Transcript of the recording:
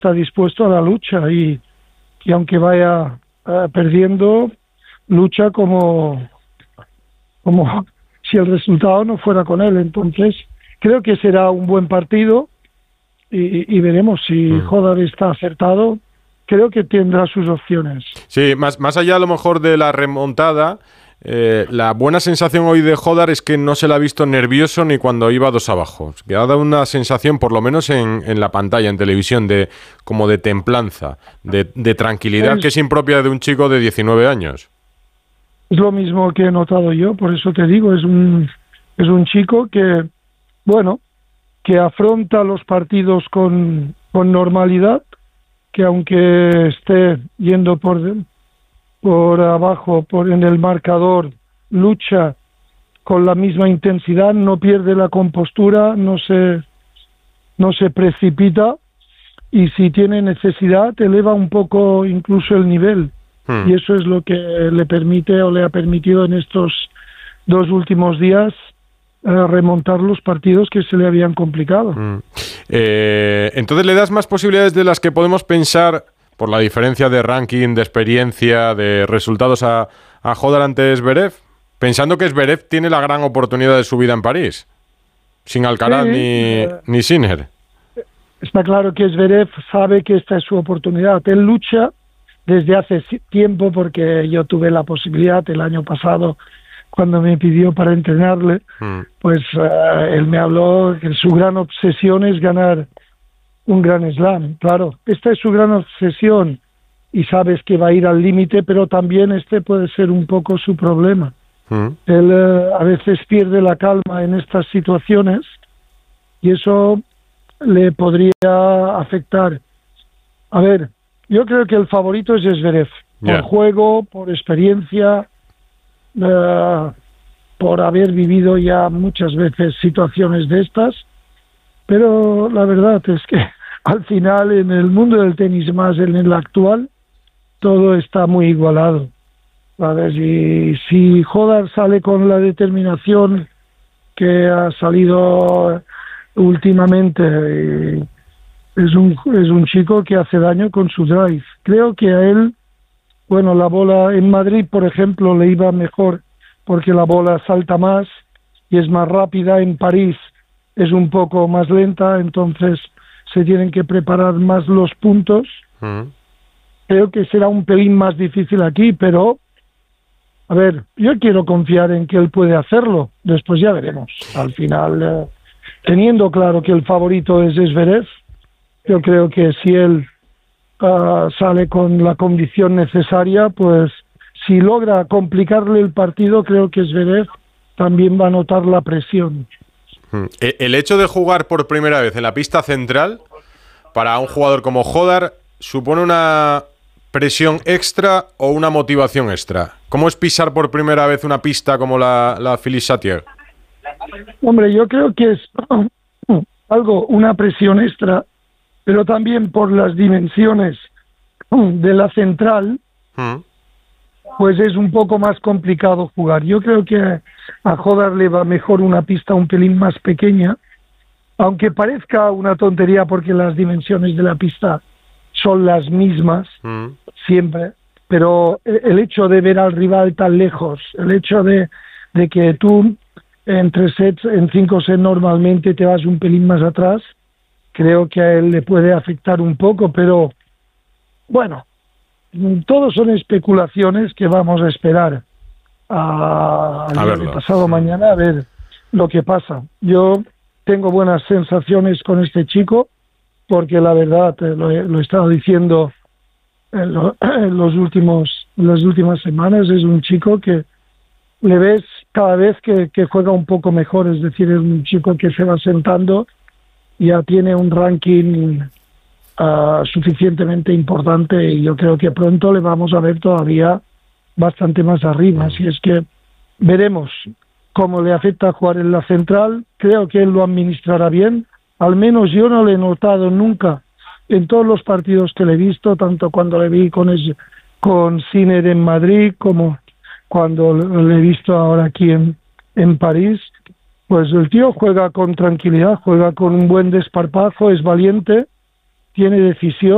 está dispuesto a la lucha y aunque vaya perdiendo, lucha como si el resultado no fuera con él. Entonces creo que será un buen partido y veremos si Hodar está acertado. Creo que tendrá sus opciones. Sí, más allá a lo mejor de la remontada, la buena sensación hoy de Hodar es que no se le ha visto nervioso ni cuando iba 2 abajo. Que ha dado una sensación, por lo menos en la pantalla, en televisión, como de templanza, de tranquilidad, que es impropia de un chico de 19 años. Es lo mismo que he notado yo, por eso te digo, es un chico que, bueno, que afronta los partidos con normalidad, que aunque esté yendo por abajo en el marcador, lucha con la misma intensidad, no pierde la compostura, no se precipita, y si tiene necesidad eleva un poco incluso el nivel, y eso es lo que le permite o le ha permitido en estos 2 últimos días remontar los partidos que se le habían complicado. Entonces, ¿le das más posibilidades de las que podemos pensar por la diferencia de ranking, de experiencia, de resultados a Hodar ante Zverev? Pensando que Zverev tiene la gran oportunidad de su vida en París, sin Alcaraz ni Sinner. Está claro que Zverev sabe que esta es su oportunidad. Él lucha desde hace tiempo, porque yo tuve la posibilidad el año pasado, cuando me pidió para entrenarle, pues él me habló que su gran obsesión es ganar un Grand Slam. Claro, esta es su gran obsesión y sabes que va a ir al límite, pero también este puede ser un poco su problema. Él a veces pierde la calma en estas situaciones y eso le podría afectar. A ver, yo creo que el favorito es Zverev, por juego, por experiencia, por haber vivido ya muchas veces situaciones de estas, pero la verdad es que al final en el mundo del tenis, más en el actual, todo está muy igualado. A ver, si Hodar sale con la determinación que ha salido últimamente, es un chico que hace daño con su drive. Creo que a él, bueno, la bola en Madrid, por ejemplo, le iba mejor porque la bola salta más y es más rápida. En París es un poco más lenta, entonces se tienen que preparar más los puntos. Creo que será un pelín más difícil aquí, pero a ver, yo quiero confiar en que él puede hacerlo. Después ya veremos. Al final, teniendo claro que el favorito es Zverev, yo creo que si él sale con la condición necesaria, pues si logra complicarle el partido, creo que Zverev también va a notar la presión. El hecho de jugar por primera vez en la pista central, para un jugador como Hodar, ¿supone una presión extra o una motivación extra? ¿Cómo es pisar por primera vez una pista como la Philippe Chatrier? Hombre, yo creo que es una presión extra, pero también por las dimensiones de la central, pues es un poco más complicado jugar. Yo creo que a Hodar le va mejor una pista un pelín más pequeña, aunque parezca una tontería porque las dimensiones de la pista son las mismas siempre, pero el hecho de ver al rival tan lejos, el hecho de que tú en 5 sets normalmente te vas un pelín más atrás, creo que a él le puede afectar un poco, pero bueno, todos son especulaciones que vamos a esperar a pasado mañana a ver lo que pasa. Yo tengo buenas sensaciones con este chico, porque la verdad, lo he estado diciendo en las últimas semanas, es un chico que le ves cada vez que juega un poco mejor, es decir, es un chico que se va sentando, ya tiene un ranking suficientemente importante y yo creo que pronto le vamos a ver todavía bastante más arriba, así es que veremos cómo le afecta jugar en la central. Creo que él lo administrará bien, al menos yo no le he notado nunca en todos los partidos que le he visto, tanto cuando le vi con Sinner en Madrid como cuando le he visto ahora aquí en París, pues el tío juega con tranquilidad, juega con un buen desparpajo, es valiente, tiene decisión.